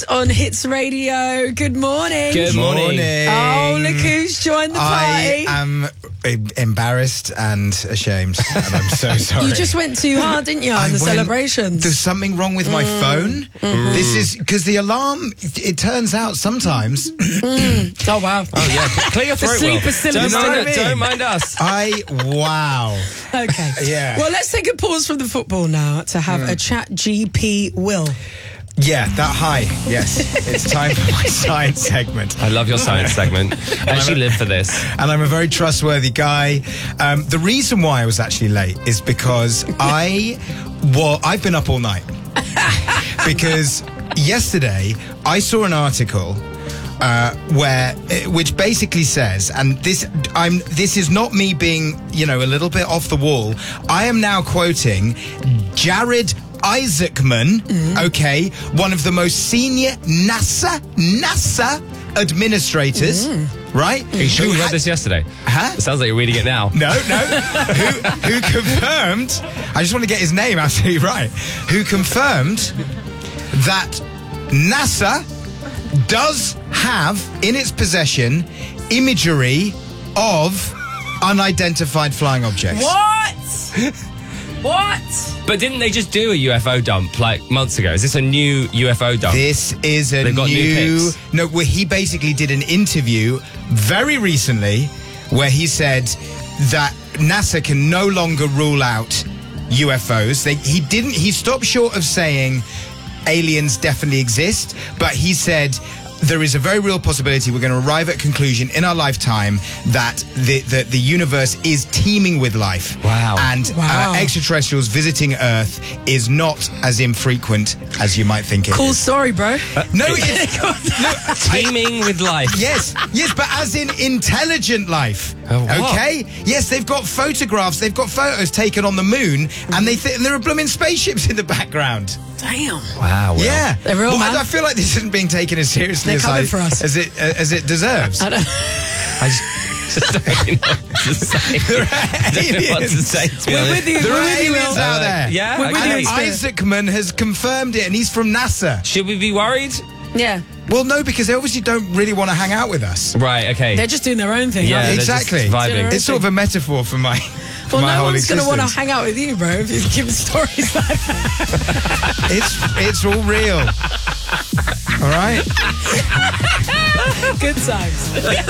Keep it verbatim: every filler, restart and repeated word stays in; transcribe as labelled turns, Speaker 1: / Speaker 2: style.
Speaker 1: On Hits Radio. Good morning.
Speaker 2: Good morning.
Speaker 1: Oh, look who's joined the party.
Speaker 3: I am embarrassed and ashamed, and I'm so sorry.
Speaker 1: You just went too hard, didn't you, on
Speaker 3: I
Speaker 1: the
Speaker 3: went-
Speaker 1: celebrations?
Speaker 3: There's something wrong with my phone.
Speaker 1: Mm-hmm.
Speaker 3: This is because the alarm. It, it turns out sometimes.
Speaker 1: Oh, wow.
Speaker 2: Oh, yeah. Clear your
Speaker 1: The
Speaker 2: throat,
Speaker 1: sleep
Speaker 2: Will.
Speaker 1: is still
Speaker 2: Don't
Speaker 1: inside
Speaker 2: mind,
Speaker 3: me.
Speaker 2: don't mind us.
Speaker 3: I wow.
Speaker 1: Okay.
Speaker 3: Yeah.
Speaker 1: Well, let's take a pause from the football now to have a chat G P Will.
Speaker 3: Yeah, that high. Yes, it's time for my science segment.
Speaker 2: I love your science segment. I actually live for this.
Speaker 3: And I'm a very trustworthy guy. Um, the reason why I was actually late is because I, well, I've been up all night. Because yesterday I saw an article uh, where, which basically says, and this, I'm, this is not me being, you know, a little bit off the wall. I am now quoting Jared Isaacman, mm. okay, one of the most senior NASA, NASA administrators, mm. right?
Speaker 2: Are you sure
Speaker 3: Who
Speaker 2: you read
Speaker 3: had-
Speaker 2: this yesterday?
Speaker 3: Huh?
Speaker 2: It sounds like you're reading it now.
Speaker 3: No, no. who, who confirmed, I just want to get his name absolutely right, who confirmed that NASA does have in its possession imagery of unidentified flying objects.
Speaker 1: What? What?
Speaker 2: But didn't they just do a U F O dump like months ago? Is this a new U F O dump?
Speaker 3: This is a
Speaker 2: They've got new
Speaker 3: new...
Speaker 2: pics.
Speaker 3: no, well, he basically did an interview very recently where he said that NASA can no longer rule out U F Os. They, he didn't... He stopped short of saying aliens definitely exist, but he said there is a very real possibility we're going to arrive at a conclusion in our lifetime that the, the, the universe is teeming with life.
Speaker 2: Wow.
Speaker 3: And
Speaker 1: Wow.
Speaker 3: Uh, extraterrestrials visiting Earth is not as infrequent as you might think it
Speaker 1: Cool
Speaker 3: is.
Speaker 1: story, bro.
Speaker 3: No, it's...
Speaker 2: Teeming with life.
Speaker 3: Yes, yes, but as in intelligent life.
Speaker 2: Oh, what?
Speaker 3: Okay? Yes, they've got photographs, they've got photos taken on the moon, and they th- and there are blooming spaceships in the background.
Speaker 1: Damn.
Speaker 2: Wow. Will.
Speaker 3: Yeah.
Speaker 1: They're real,
Speaker 3: well,
Speaker 1: man.
Speaker 3: I, I feel like this isn't being taken as seriously
Speaker 1: They're
Speaker 3: as,
Speaker 1: coming
Speaker 3: I,
Speaker 1: for us.
Speaker 3: as it uh, as it deserves.
Speaker 1: I don't...
Speaker 2: I just, just don't really know what to say. I don't know what to say, to be
Speaker 1: We're
Speaker 2: honest.
Speaker 1: with you.
Speaker 3: There
Speaker 1: We're
Speaker 3: are
Speaker 1: with you,
Speaker 3: aliens
Speaker 1: Will.
Speaker 3: out there.
Speaker 2: Yeah?
Speaker 1: We're with
Speaker 2: okay.
Speaker 1: you.
Speaker 3: And Isaacman has confirmed it, and he's from NASA.
Speaker 2: Should we be worried?
Speaker 1: Yeah.
Speaker 3: Well, no, because they obviously don't really want to hang out with us.
Speaker 2: Right, okay.
Speaker 1: They're just doing their own thing.
Speaker 2: Yeah,
Speaker 1: aren't they?
Speaker 2: they're just
Speaker 3: Exactly.
Speaker 2: vibing.
Speaker 3: It's sort of a metaphor for my, for
Speaker 1: Well,
Speaker 3: my
Speaker 1: no
Speaker 3: whole
Speaker 1: one's going to
Speaker 3: existence.
Speaker 1: want to hang out with you, bro, if you're giving stories like that.
Speaker 3: It's it's all real. All right.
Speaker 1: Good times.